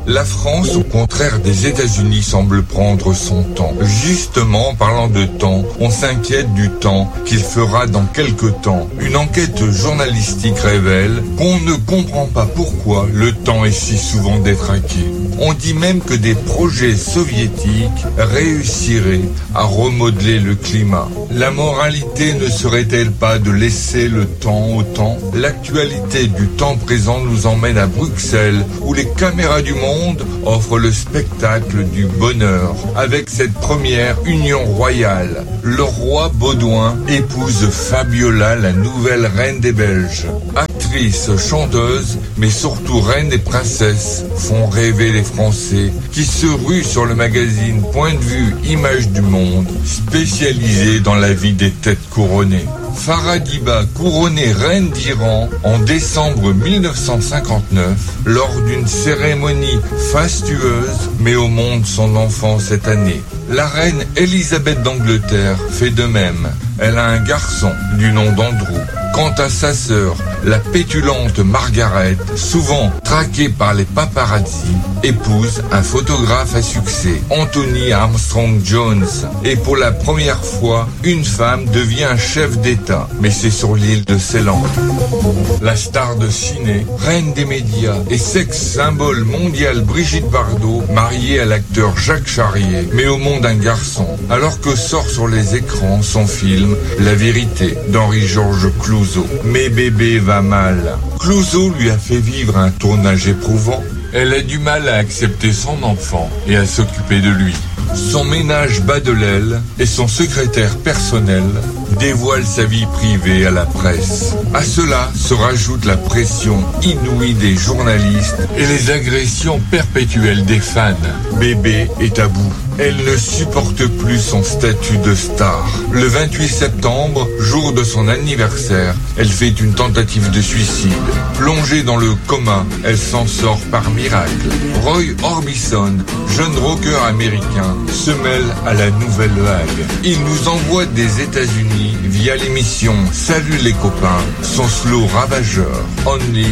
La France, au contraire des États-Unis, semble prendre son temps. Justement, en parlant de temps, on s'inquiète du temps qu'il fera dans quelque temps. Une enquête journalistique révèle qu'on ne comprend pas pourquoi le temps est si souvent détraqué. On dit même que des projets soviétiques réussiraient à remodeler le climat. La moralité ne serait-elle pas de laisser le temps au temps? L'actualité du temps présent nous emmène à Bruxelles, où les caméras du monde offrent le spectacle du bonheur. Avec cette première union royale, le roi Baudouin épouse Fabiola, la nouvelle reine des Belges. Actrice, chanteuse, mais surtout reine et princesse font rêver les Français qui se ruent sur le magazine Point de vue Images du Monde, spécialisé dans la vie des têtes couronnées. Faradiba, couronnée reine d'Iran en décembre 1959, lors d'une cérémonie fastueuse, met au monde son enfant cette année. La reine Elisabeth d'Angleterre fait de même. Elle a un garçon du nom d'Andrew. Quant à sa sœur, la pétulante Margaret, souvent traquée par les paparazzi, épouse un photographe à succès, Anthony Armstrong Jones. Et pour la première fois, une femme devient un chef d'État, mais c'est sur l'île de Ceylan. La star de ciné, reine des médias et sex-symbole mondial Brigitte Bardot, mariée à l'acteur Jacques Charrier, met au monde un garçon, alors que sort sur les écrans son film La vérité d'Henri-Georges Clouzot. Mais bébé va mal. Clouzot lui a fait vivre un tournage éprouvant. Elle a du mal à accepter son enfant et à s'occuper de lui. Son ménage bat de l'aile et son secrétaire personnel dévoile sa vie privée à la presse. À cela se rajoute la pression inouïe des journalistes et les agressions perpétuelles des fans. Bébé est à bout. Elle ne supporte plus son statut de star. Le 28 septembre, jour de son anniversaire, elle fait une tentative de suicide. Plongée dans le coma, elle s'en sort par miracle. Roy Orbison, jeune rocker américain, se mêle à la nouvelle vague. Il nous envoie des États-Unis via l'émission Salut les copains, son slow ravageur, Only